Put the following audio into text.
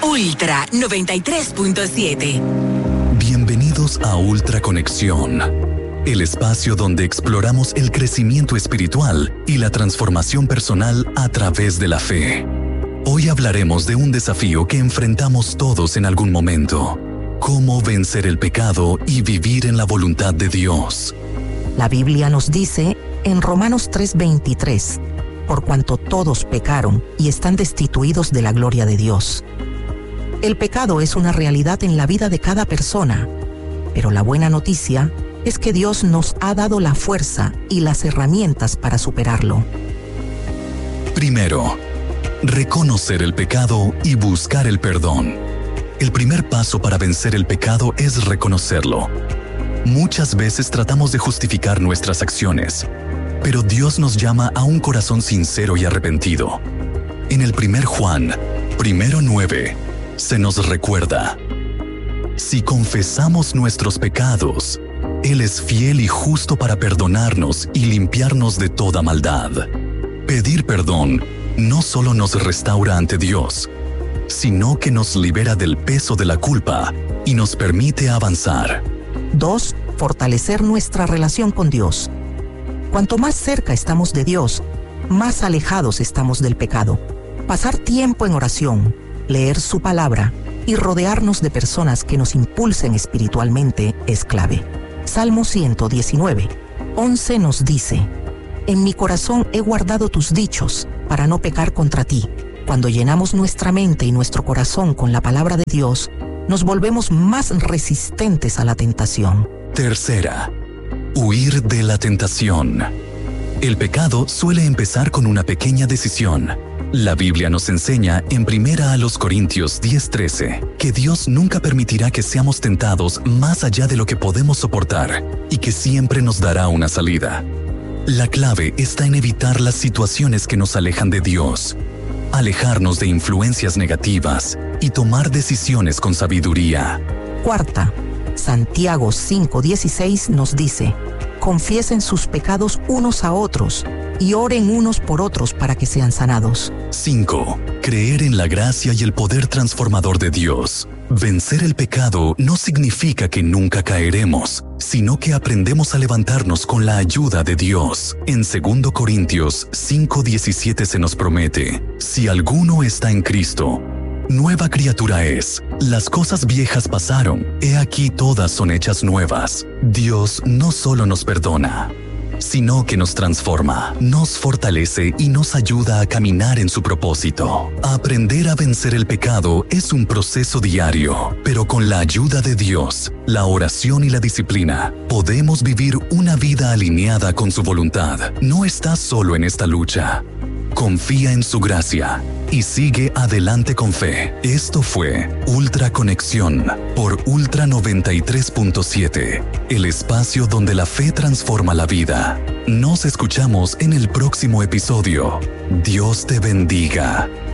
Ultra 93.7. Bienvenidos a Ultra Conexión, el espacio donde exploramos el crecimiento espiritual y la transformación personal a través de la fe. Hoy hablaremos de un desafío que enfrentamos todos en algún momento: cómo vencer el pecado y vivir en la voluntad de Dios. La Biblia nos dice en Romanos 3:23, por cuanto todos pecaron y están destituidos de la gloria de Dios. El pecado es una realidad en la vida de cada persona, pero la buena noticia es que Dios nos ha dado la fuerza y las herramientas para superarlo. Primero, reconocer el pecado y buscar el perdón. El primer paso para vencer el pecado es reconocerlo. Muchas veces tratamos de justificar nuestras acciones, pero Dios nos llama a un corazón sincero y arrepentido. En el 1 Juan 1:9 se nos recuerda: si confesamos nuestros pecados, Él es fiel y justo para perdonarnos y limpiarnos de toda maldad. Pedir perdón no solo nos restaura ante Dios, sino que nos libera del peso de la culpa y nos permite avanzar. 2. Fortalecer nuestra relación con Dios. Cuanto más cerca estamos de Dios, más alejados estamos del pecado. Pasar tiempo en oración, leer su palabra y rodearnos de personas que nos impulsen espiritualmente es clave. Salmo 119:11 nos dice: en mi corazón he guardado tus dichos para no pecar contra ti. Cuando llenamos nuestra mente y nuestro corazón con la palabra de Dios, nos volvemos más resistentes a la tentación. Tercera, huir de la tentación. El pecado suele empezar con una pequeña decisión. La Biblia nos enseña en 1 Corintios 10:13 que Dios nunca permitirá que seamos tentados más allá de lo que podemos soportar y que siempre nos dará una salida. La clave está en evitar las situaciones que nos alejan de Dios, alejarnos de influencias negativas y tomar decisiones con sabiduría. Cuarta, Santiago 5:16 nos dice: confiesen sus pecados unos a otros y oren unos por otros para que sean sanados. 5. Creer en la gracia y el poder transformador de Dios. Vencer el pecado no significa que nunca caeremos, sino que aprendemos a levantarnos con la ayuda de Dios. En 2 Corintios 5:17 se nos promete: si alguno está en Cristo, nueva criatura es. Las cosas viejas pasaron, he aquí todas son hechas nuevas. Dios no solo nos perdona, sino que nos transforma, nos fortalece y nos ayuda a caminar en su propósito. Aprender a vencer el pecado es un proceso diario, pero con la ayuda de Dios, la oración y la disciplina, podemos vivir una vida alineada con su voluntad. No estás solo en esta lucha. Confía en su gracia y sigue adelante con fe. Esto fue Ultra Conexión por Ultra 93.7, el espacio donde la fe transforma la vida. Nos escuchamos en el próximo episodio. Dios te bendiga.